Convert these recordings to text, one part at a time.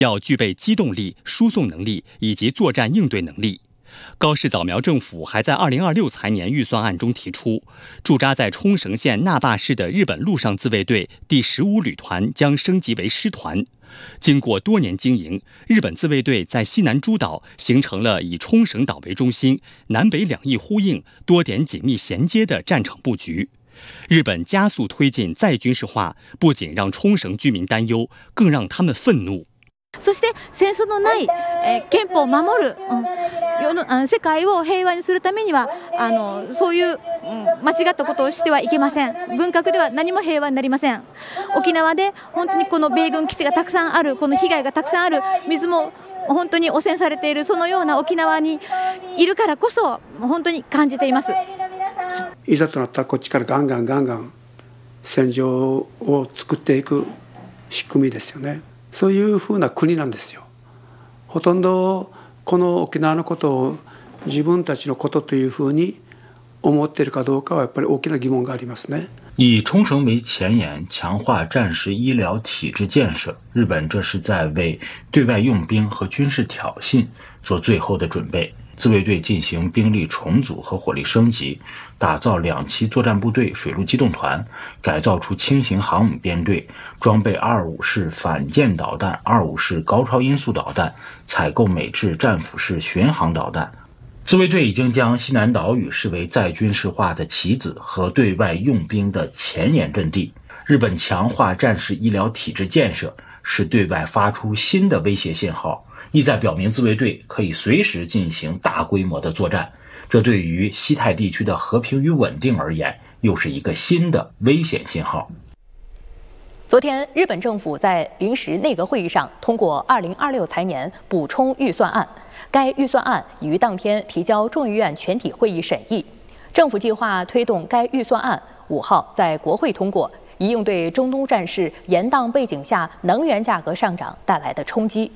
要具备机动力、输送能力以及作战应对能力。高市早苗政府还在2026财年预算案中提出，驻扎在冲绳县那霸市的日本陆上自卫队第15旅团将升级为师团。经过多年经营，日本自卫队在西南诸岛形成了以冲绳岛为中心、南北两翼呼应、多点紧密衔接的战场布局。日本加速推进再军事化，不仅让冲绳居民担忧，更让他们愤怒。 そして戦争のない、憲法を守る、世界を平和にするためにはそういう、間違ったことをしてはいけません。軍拡では何も平和になりません。沖縄で本当にこの米軍基地がたくさんある、この被害がたくさんある、水も本当に汚染されている、そのような沖縄にいるからこそ本当に感じています。 いざとなったらこっちからガンガン戦場を作っていく仕組みですよね。そういうふうな国なんですよ。ほとんどこの沖縄のことを自分たちのことというふうに思っているかどうかはやっぱり大きな疑問がありますね。 以冲绳为前沿，强化战时医疗体制建设，日本这是在为对外用兵和军事挑衅做最后的准备。自卫队进行兵力重组和火力升级，打造2栖作战部队水陆机动团，改造出轻型航母编队，装备25式反舰导弹、25式高超音速导弹，采购美制战斧式巡航导弹。自卫队已经将西南岛屿视为再军事化的棋子和对外用兵的前沿阵地。日本强化战时医疗体制建设，是对外发出新的威胁信号，意在表明自卫队可以随时进行大规模的作战。这对于西太地区的和平与稳定而言，又是一个新的危险信号。 昨天，日本政府在临时内阁会议上通过2026财年补充预算案，该预算案已于当天提交众议院全体会议审议。政府计划推动该预算案5号在国会通过，以应对中东战事延宕背景下能源价格上涨带来的冲击。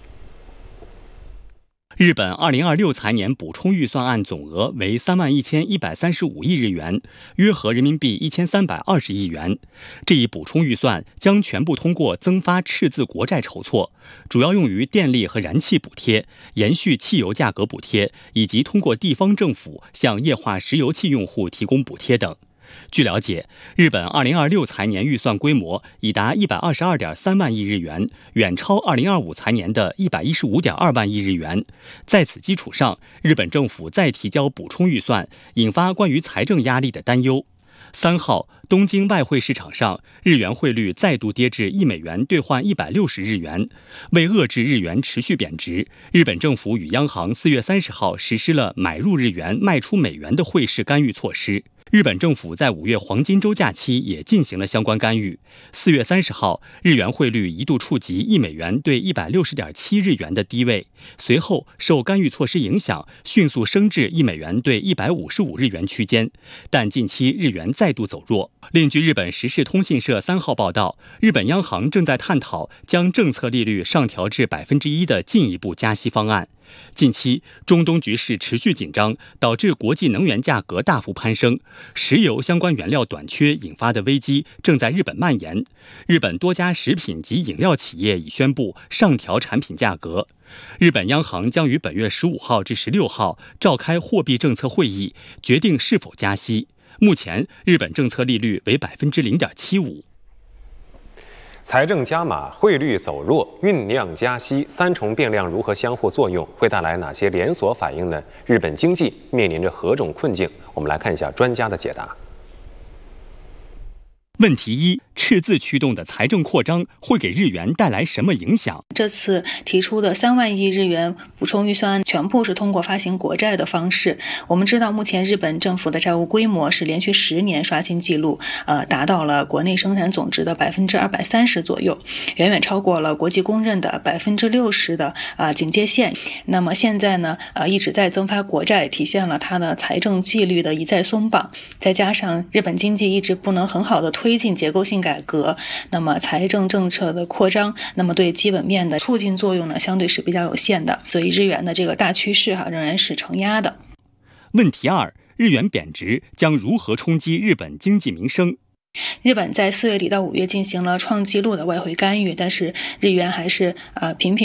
日本2026财年补充预算案总额为31135亿日元，约合人民币1320亿元。这一补充预算将全部通过增发赤字国债筹措，主要用于电力和燃气补贴、延续汽油价格补贴，以及通过地方政府向液化石油气用户提供补贴等。据了解，日本2026财年预算规模已达122.3万亿日元，远超2025财年的115.2万亿日元。在此基础上，日本政府再提交补充预算，引发关于财政压力的担忧。3号，东京外汇市场上，日元汇率再度跌至1美元兑换160日元。为遏制日元持续贬值，日本政府与央行4月30号实施了买入日元、卖出美元的汇市干预措施。日本政府在5月黄金周假期也进行了相关干预。4月30号，日元汇率一度触及1美元兑160.7日元的低位，随后受干预措施影响，迅速升至1美元兑155日元区间。但近期日元再度走弱。另据日本时事通信社3号报道，日本央行正在探讨将政策利率上调至1%的进一步加息方案。近期中东局势持续紧张，导致国际能源价格大幅攀升，石油相关原料短缺引发的危机正在日本蔓延。日本多家食品及饮料企业已宣布上调产品价格。日本央行将于本月15号至16号召开货币政策会议，决定是否加息。目前日本政策利率为0.75%。 财政加码、汇率走弱、酝酿加息，3重变量如何相互作用，会带来哪些连锁反应呢？日本经济面临着何种困境？我们来看一下专家的解答。 问题1：赤字驱动的财政扩张会给日元带来什么影响？ 这次提出的3万亿日元补充预算案全部是通过发行国债的方式。我们知道，目前日本政府的债务规模是连续10年刷新纪录，达到了国内生产总值的230%左右，远远超过了国际公认的60%的警戒线。那么现在呢，一直在增发国债，体现了它的财政纪律的一再松绑。再加上日本经济一直不能很好的推进结构性改革，那么财政政策的扩张，那么对基本面的促进作用呢，相对是比较有限的，所以日元的这个大趋势仍然是承压的。 问题2：日元贬值将如何冲击日本经济民生？ 日本在4月底到5月进行了创纪录的外汇干预，但是日元还是频频